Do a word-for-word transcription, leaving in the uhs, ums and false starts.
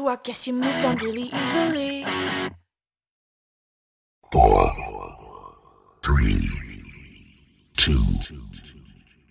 I guess you moved on really easily. Four, three,